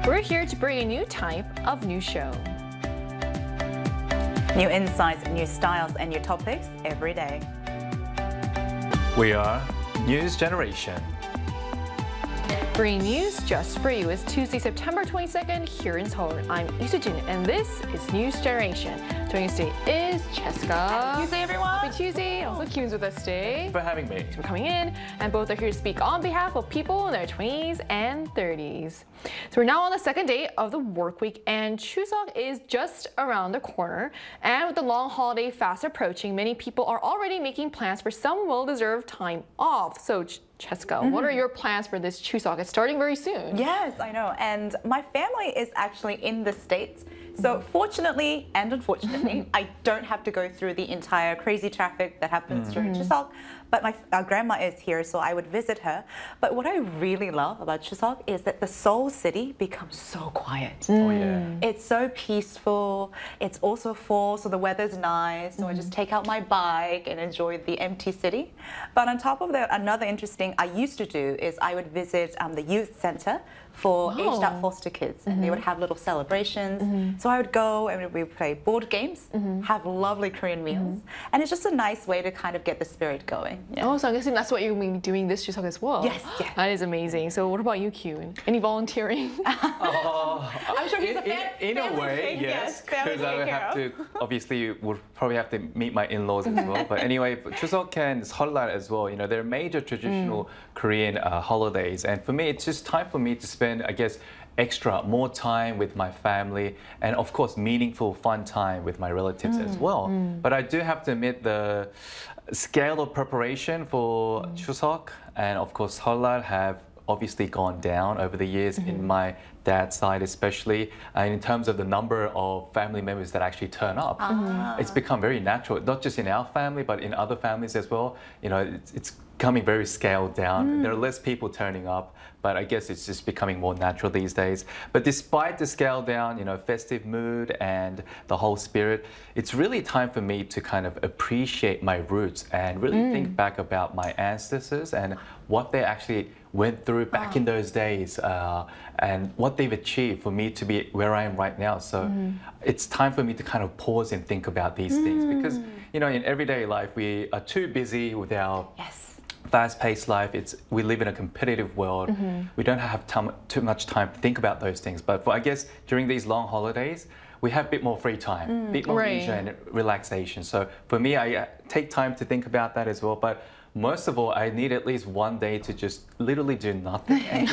We're here to bring a new type of news show. New insights, new styles, and new topics every day. We are News Generation. Bringing news just for you. It's Tuesday, September 22nd here in Seoul. I'm Lee Soo-jin, and this is News Generation. Joining us today is Cheska. Happy Tuesday, everyone. Happy Tuesday. Also, Kyun's with us today. Thanks for having me. For coming in, and both are here to speak on behalf of people in their 20s and 30s. So we're now on the second day of the work week, and Chuseok is just around the corner. And with the long holiday fast approaching, many people are already making plans for some well-deserved time off. So Cheska, what are your plans for this Chuseok? It's starting very soon. Yes, I know. And my family is actually in the States. So fortunately and unfortunately, I don't have to go through the entire crazy traffic that happens during Chuseok. But our grandma is here, so I would visit her. But what I really love about Chuseok is that the Seoul city becomes so quiet. Oh yeah. It's so peaceful. It's also fall, so the weather's nice. So I just take out my bike and enjoy the empty city. But on top of that, another interesting I used to do is I would visit the youth center for aged out foster kids, and they would have little celebrations. So I would go and we would play board games, have lovely Korean meals, and it's just a nice way to kind of get the spirit going. Yeah. Oh, so I'm guessing that's what you're going to be doing this Chuseok as well. Yes, yes. That is amazing. So what about you, Kyun? Any volunteering? I'm sure he's a fan. In a way, yes, because I would have to, obviously, would probably have to meet my in-laws as well. But anyway, Chuseok and Seollal as well, you know, they're major traditional Korean holidays. And for me, it's just time for me to spend, I guess, more time with my family, and of course meaningful fun time with my relatives as well. But I do have to admit the scale of preparation for Chuseok and of course Seollal have obviously gone down over the years in my dad's side especially, and in terms of the number of family members that actually turn up. It's become very natural, not just in our family but in other families as well. You know, it's becoming very scaled down. There are less people turning up, but I guess it's just becoming more natural these days. But despite the scale down, you know, festive mood and the whole spirit, it's really time for me to kind of appreciate my roots and really think back about my ancestors and what they actually went through back in those days and what they've achieved for me to be where I am right now. So it's time for me to kind of pause and think about these things because, you know, in everyday life, we are too busy with our fast-paced life. We live in a competitive world. We don't have too much time to think about those things. But I guess during these long holidays, we have a bit more free time, a bit more leisure and relaxation. So for me, I take time to think about that as well. But most of all, I need at least one day to just literally do nothing and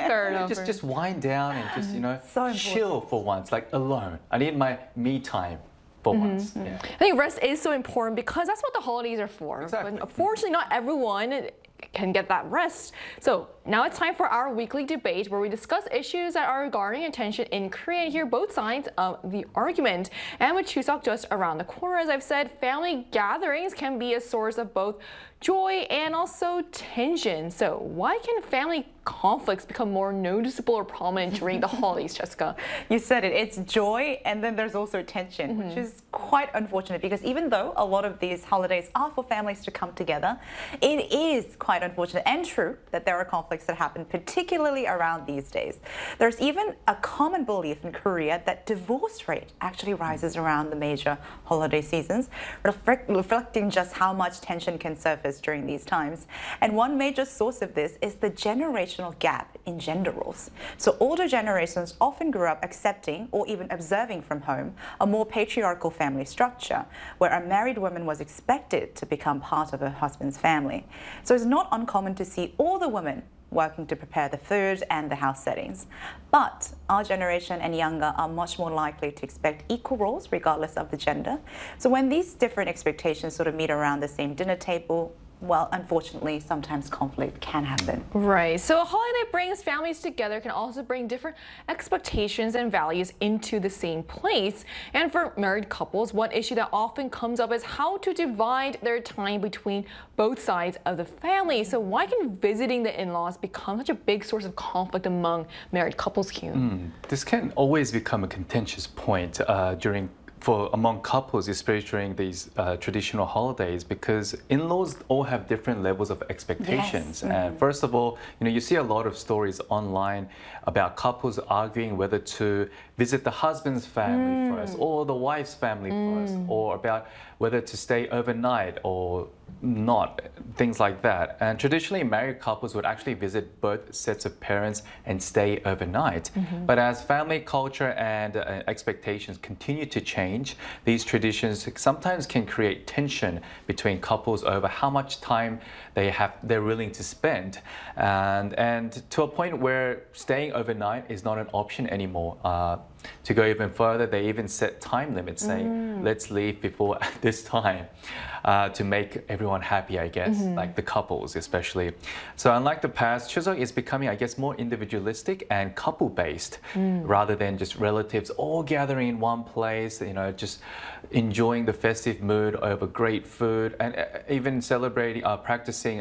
just wind down and just, you know, chill for once, like alone. I need my me time. Once. Yeah. I think rest is so important because that's what the holidays are for. Exactly. But unfortunately, not everyone can get that rest. So now it's time for our weekly debate where we discuss issues that are garnering attention in Korea and hear both sides of the argument. And with Chuseok just around the corner, as I've said, family gatherings can be a source of both joy and also tension. So why can family conflicts become more noticeable or prominent during the holidays, Cheska? You said it. It's joy, and then there's also tension, which is quite unfortunate because even though a lot of these holidays are for families to come together, it is quite unfortunate and true that there are conflicts that happen, particularly around these days. There's even a common belief in Korea that divorce rate actually rises around the major holiday seasons, reflecting just how much tension can surface during these times. And one major source of this is the generational gap in gender roles. So older generations often grew up accepting or even observing from home a more patriarchal family structure where a married woman was expected to become part of her husband's family. So it's not uncommon to see all the women working to prepare the food and the house settings. But our generation and younger are much more likely to expect equal roles regardless of the gender. So when these different expectations sort of meet around the same dinner table, well, unfortunately, sometimes conflict can happen. Right. So a holiday brings families together can also bring different expectations and values into the same place. And for married couples, one issue that often comes up is how to divide their time between both sides of the family. So why can visiting the in-laws become such a big source of conflict among married couples, Kyun? This can always become a contentious point during for among couples, especially during these traditional holidays, because in-laws all have different levels of expectations. Yes. And first of all, you see a lot of stories online about couples arguing whether to visit the husband's family first or the wife's family first, or about whether to stay overnight or not, things like that. And traditionally, married couples would actually visit both sets of parents and stay overnight. But as family culture and expectations continue to change, these traditions sometimes can create tension between couples over how much time they're willing to spend, and to a point where staying overnight is not an option anymore. To go even further, they even set time limits, saying, let's leave before this time, to make everyone happy, I guess, like the couples especially. So unlike the past, Chuseok is becoming, I guess, more individualistic and couple-based, rather than just relatives all gathering in one place, just enjoying the festive mood over great food, and even celebrating, practicing,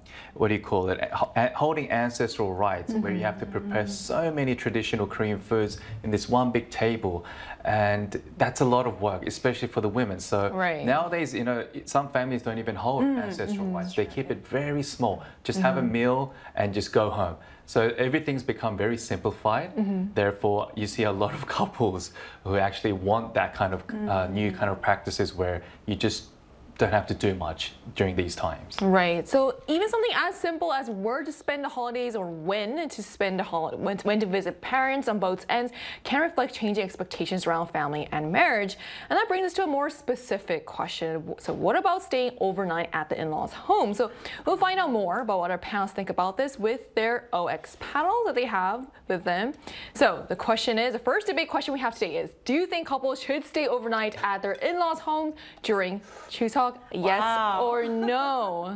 holding ancestral rites, where you have to prepare so many traditional Korean foods in this one big table, and that's a lot of work, especially for the women. So nowadays, some families don't even hold ancestral rites. They keep it very small. Just have a meal and just go home. So everything's become very simplified. Therefore, you see a lot of couples who actually want that kind of new kind of practices where you just don't have to do much during these times. Right. So even something as simple as where to spend the holidays or when to spend the when to visit parents on both ends can reflect changing expectations around family and marriage. And that brings us to a more specific question. So what about staying overnight at the in-laws' home? So we'll find out more about what our panelists think about this with their OX panel that they have with them. So the question is, the first debate question we have today is, do you think couples should stay overnight at their in-laws' home during Chuseok? Yes or no?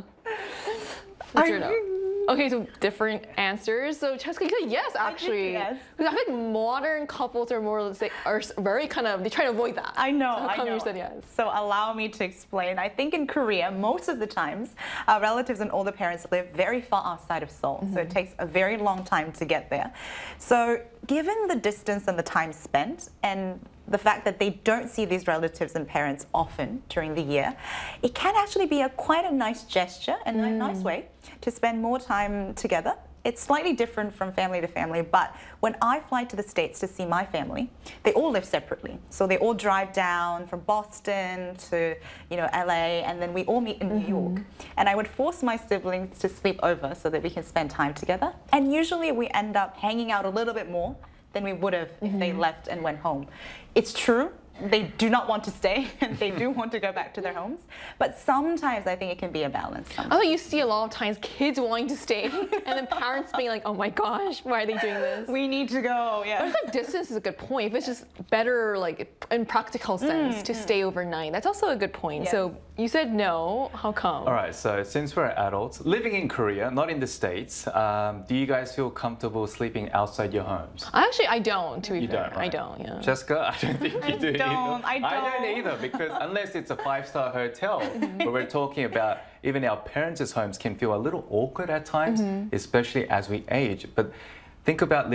What's your no? Okay, so different answers. So Cheska, you said yes, actually. Yes. Because I think modern couples are more, let's say, are very they try to avoid that. I know. So how come you said yes? So allow me to explain. I think in Korea, most of the times, our relatives and older parents live very far outside of Seoul. So it takes a very long time to get there. So given the distance and the time spent, and the fact that they don't see these relatives and parents often during the year, it can actually be quite a nice gesture and a nice way to spend more time together. It's slightly different from family to family, but when I fly to the States to see my family, they all live separately. So they all drive down from Boston to LA, and then we all meet in New York. And I would force my siblings to sleep over so that we can spend time together. And usually we end up hanging out a little bit more than we would have if they left and went home. It's true, they do not want to stay and they do want to go back to their homes, but sometimes I think it can be a balance. Oh, you see a lot of times kids wanting to stay and then parents being like, oh my gosh, why are they doing this? We need to go, yeah. I think distance is a good point. If it's just better, like in practical sense, to stay overnight, that's also a good point. Yes. So you said no, how come? All right, so since we're adults, living in Korea, not in the States, do you guys feel comfortable sleeping outside your homes? Actually, I don't, to be You fair. don't, right? I don't, yeah. Jessica, I don't think you do. I don't either, because unless it's a 5-star hotel, but we're talking about even our parents' homes can feel a little awkward at times, especially as we age. But think about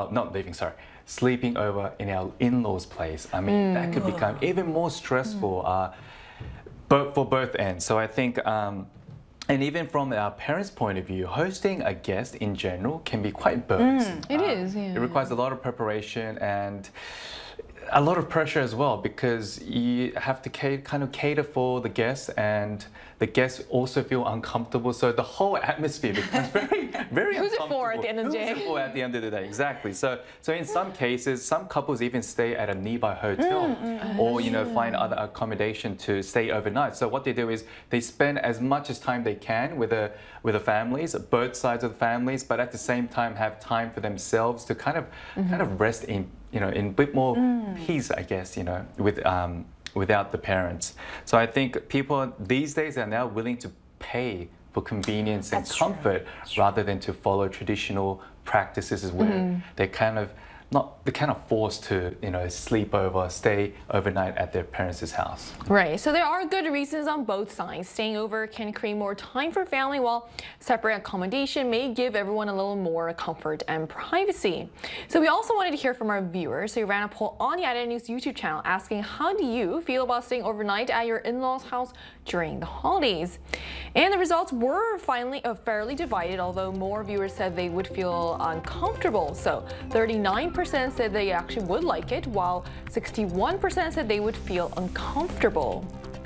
sleeping over in our in-laws' place. I mean, that could become even more stressful for both ends. So I think, and even from our parents' point of view, hosting a guest in general can be quite burdensome. It is, yeah. It requires a lot of preparation and a lot of pressure as well, because you have to kind of cater for the guests, and the guests also feel uncomfortable. So the whole atmosphere becomes very, very Who's uncomfortable. it for at the end of the day? Who's it for at the end of the day? Exactly. So in some cases, some couples even stay at a nearby hotel or find other accommodation to stay overnight. So what they do is they spend as much as time they can with the families, both sides of the families, but at the same time have time for themselves to kind of rest in a bit more peace, I guess, without the parents. So I think people these days are now willing to pay for convenience and comfort rather than to follow traditional practices where they kind of they kind of forced to, sleep over, stay overnight at their parents' house. Right, so there are good reasons on both sides. Staying over can create more time for family, while separate accommodation may give everyone a little more comfort and privacy. So we also wanted to hear from our viewers. So we ran a poll on the IDN News YouTube channel asking, how do you feel about staying overnight at your in-laws' house during the holidays? And the results were finally fairly divided, although more viewers said they would feel uncomfortable. So 39% said they actually would like it, while 61% said they would feel uncomfortable.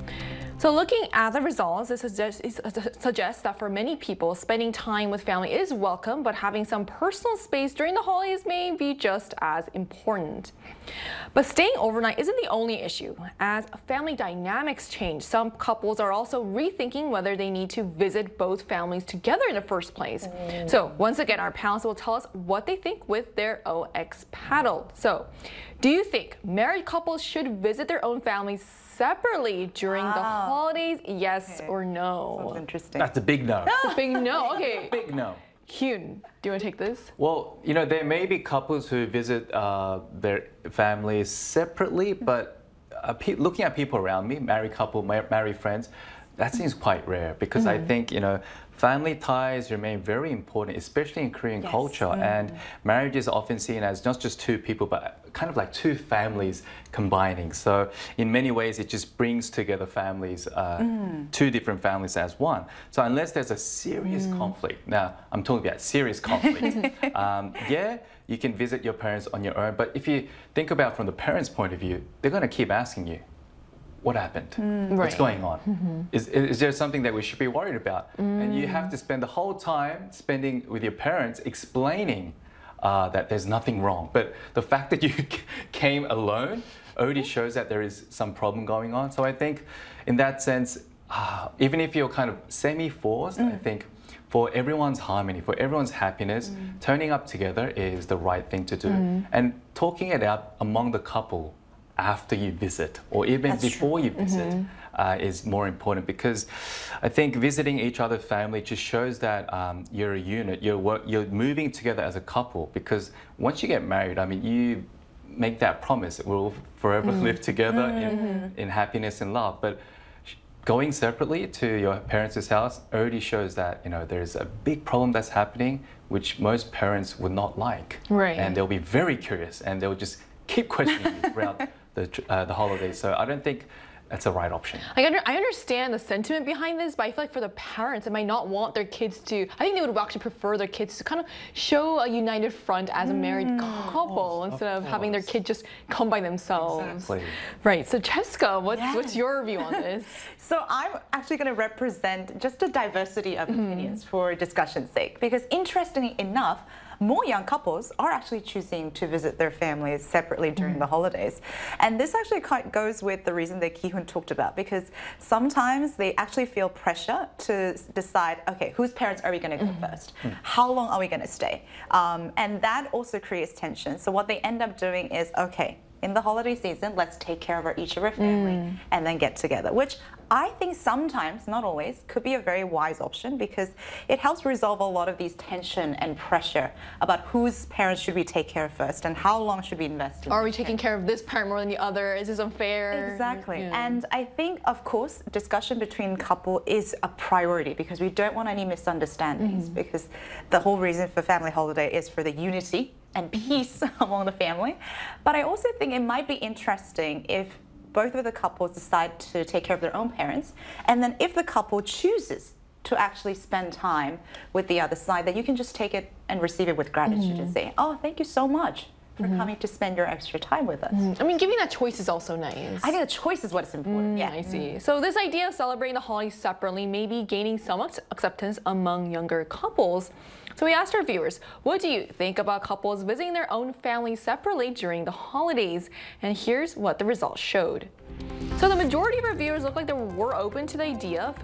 So looking at the results, it suggests that for many people, spending time with family is welcome, but having some personal space during the holidays may be just as important. But staying overnight isn't the only issue. As family dynamics change, some couples are also rethinking whether they need to visit both families together in the first place. So once again, our panelists will tell us what they think with their OX paddle. So do you think married couples should visit their own families separately during the holidays? Yes or no? Sounds interesting. That's a big no. It's a big no. Okay. Big no. Hyun, do you want to take this? Well, there may be couples who visit their families separately, but looking at people around me, married couple, married friends, that seems quite rare because I think, family ties remain very important, especially in Korean culture. And marriage is often seen as not just two people, but kind of like two families combining. So in many ways, it just brings together families, two different families as one. So unless there's a serious conflict, now I'm talking about serious conflict, yeah, you can visit your parents on your own. But if you think about from the parents' point of view, they're going to keep asking you, what happened? What's going on? Is there something that we should be worried about? And you have to spend the whole time spending with your parents explaining that there's nothing wrong. But the fact that you came alone already shows that there is some problem going on. So I think in that sense, even if you're kind of semi-forced, I think for everyone's harmony, for everyone's happiness, turning up together is the right thing to do. And talking it out among the couple after you visit, or even before you visit, is more important, because I think visiting each other's family just shows that you're a unit, you're moving together as a couple. Because once you get married, I mean, you make that promise, we'll forever live together in happiness and love. But going separately to your parents' house already shows that there's a big problem that's happening, which most parents would not like. Right. And they'll be very curious, and they'll just keep questioning you throughout the holidays. So I don't think that's the right option. I understand the sentiment behind this, but I feel like for the parents, they might not want their kids to, I think they would actually prefer their kids to kind of show a united front as a married couple instead of having their kid just come by themselves. Exactly. Right, so Jessica, what's your view on this? So I'm actually going to represent just a diversity of opinions for discussion's sake, because interestingly enough, more young couples are actually choosing to visit their families separately during the holidays. And this actually goes with the reason that Ki-hoon talked about, because sometimes they actually feel pressure to decide, okay, whose parents are we going to go first? How long are we going to stay? And that also creates tension. So what they end up doing is, okay, in the holiday season, let's take care of each of our family and then get together, which I think sometimes, not always, could be a very wise option, because it helps resolve a lot of these tension and pressure about whose parents should we take care of first and how long should we invest in. Are we taking care of this parent more than the other? Is this unfair? Exactly. And I think, of course, discussion between couple is a priority, because we don't want any misunderstandings, because the whole reason for family holiday is for the unity and peace among the family. But I also think it might be interesting if both of the couples decide to take care of their own parents, and then if the couple chooses to actually spend time with the other side, then you can just take it and receive it with gratitude and say, oh, thank you so much for coming to spend your extra time with us. I mean, giving that choice is also nice. I think the choice is what's important. I see. So this idea of celebrating the holidays separately may be gaining some acceptance among younger couples. So we asked our viewers, what do you think about couples visiting their own families separately during the holidays? And here's what the results showed. So the majority of our viewers look like they were open to the idea.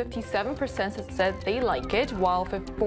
57% said they like it, while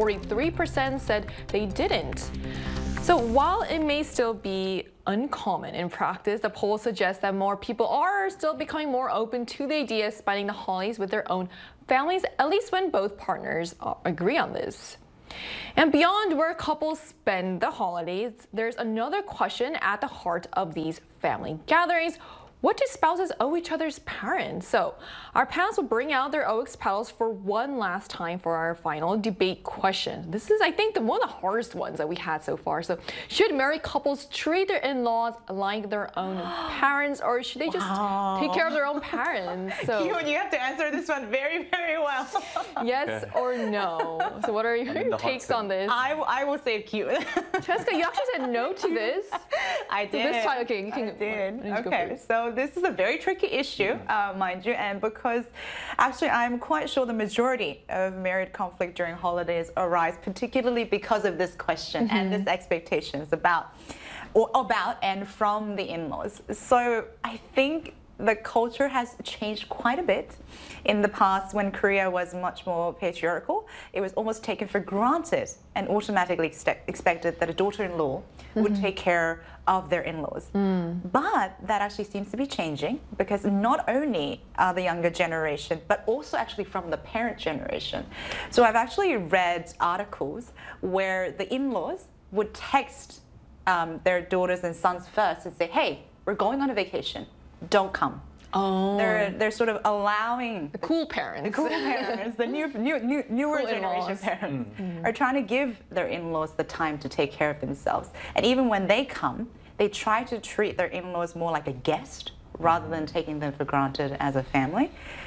43% said they didn't. So while it may still be uncommon in practice, the poll suggests that more people are still becoming more open to the idea of spending the holidays with their own families, at least when both partners agree on this. And beyond where couples spend the holidays, there's another question at the heart of these family gatherings. What do spouses owe each other's parents? So our panelists will bring out their ex-pals for one last time for our final debate question. This is, I think, one of the hardest ones that we had so far. So should married couples treat their in-laws like their own parents, or should they just take care of their own parents? So you have to answer this one very, very well. yes or no? So what are your takes on this? I will say cute. Cheska, you actually said no to this. I did. So this time, okay, you can. I did. Okay, so this is a very tricky issue, mind you, and because actually I'm quite sure the majority of married conflict during holidays arise particularly because of this question and this expectations about and from the in-laws. So I think the culture has changed quite a bit. In the past, when Korea was much more patriarchal, it was almost taken for granted and automatically expected that a daughter-in-law would take care of their in-laws. But that actually seems to be changing because not only are the younger generation, but also actually from the parent generation. So I've actually read articles where the in-laws would text their daughters and sons first and say, hey, we're going on a vacation. Don't come. Oh. They're sort of allowing the cool parents. The cool parents, the newer Cool generation in-laws. parents are trying to give their in-laws the time to take care of themselves. And even when they come, they try to treat their in-laws more like a guest rather than taking them for granted as a family.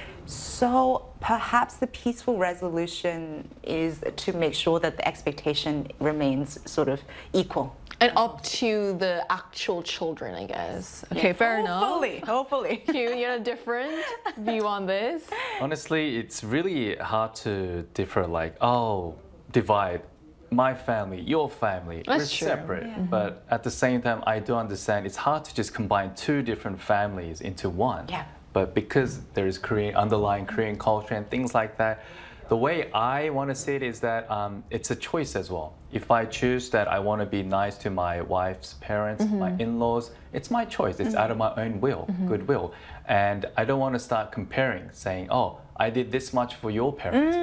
So perhaps the peaceful resolution is to make sure that the expectation remains sort of equal. And up to the actual children, I guess. Okay, fair enough. Hopefully. You had a different view on this? Honestly, it's really hard to differ, like, oh, divide my family, your family. That's We're true. separate. Yeah. But at the same time, I do understand it's hard to just combine two different families into one. Yeah. But because there is underlying Korean culture and things like that, the way I want to see it is that it's a choice as well. If I choose that I want to be nice to my wife's parents, my in-laws, it's my choice. It's out of my own will, goodwill. And I don't want to start comparing, saying, oh, I did this much for your parents.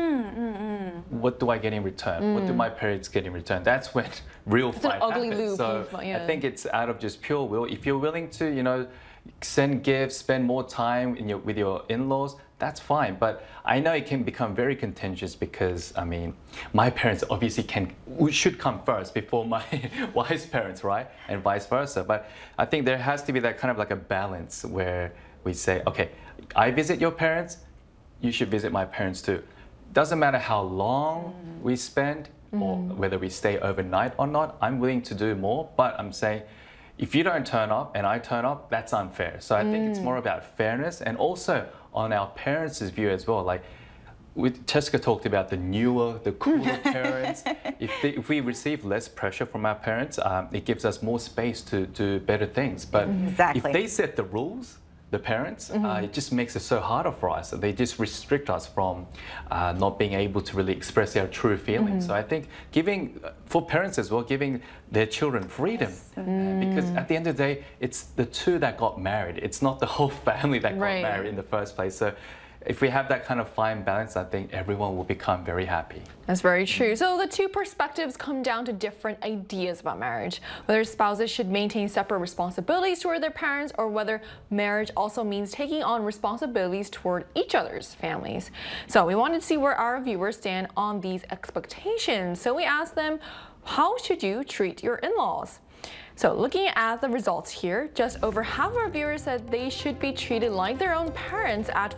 What do I get in return? What do my parents get in return? That's when real fight an ugly happens. loop. So Yeah. I think it's out of just pure will. If you're willing to, send gifts, spend more time with your in-laws, that's fine. But I know it can become very contentious because, I mean, my parents obviously should come first before my wife's parents, right? And vice versa. But I think there has to be that kind of like a balance where we say, okay, I visit your parents, you should visit my parents too. Doesn't matter how long we spend or whether we stay overnight or not, I'm willing to do more, but I'm saying, if you don't turn up and I turn up, that's unfair. So I think it's more about fairness and also on our parents' view as well. Like Cheska talked about the newer, the cooler parents. If we receive less pressure from our parents, it gives us more space to do better things. But if they set the rules, the parents, it just makes it so harder for us. They just restrict us from not being able to really express our true feelings. So I think for parents as well, giving their children freedom. Because at the end of the day, it's the two that got married. It's not the whole family that got married in the first place. So if we have that kind of fine balance, I think everyone will become very happy. That's very true. So the two perspectives come down to different ideas about marriage, whether spouses should maintain separate responsibilities toward their parents or whether marriage also means taking on responsibilities toward each other's families. So we wanted to see where our viewers stand on these expectations. So we asked them, how should you treat your in-laws? So looking at the results here, just over half of our viewers said they should be treated like their own parents at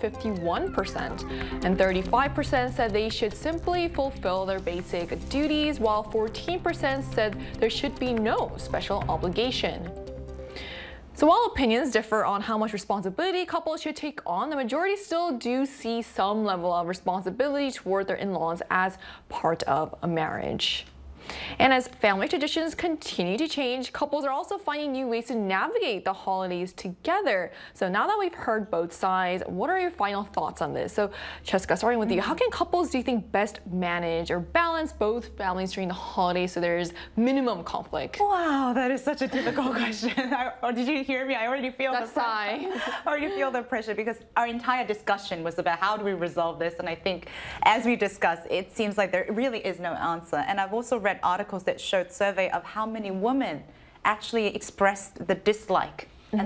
51%, and 35% said they should simply fulfill their basic duties, while 14% said there should be no special obligation. So while opinions differ on how much responsibility couples should take on, the majority still do see some level of responsibility toward their in-laws as part of a marriage. And as family traditions continue to change, couples are also finding new ways to navigate the holidays together. So now that we've heard both sides, what are your final thoughts on this? So Cheska, starting with you, how can couples, do you think, best manage or balance both families during the holidays so there's minimum conflict? Wow, that is such a difficult question. Did you hear me? I already feel That sigh. I already feel the pressure because our entire discussion was about how do we resolve this, and I think as we discussed, it seems like there really is no answer. And I've also read articles that showed survey of how many women actually expressed the dislike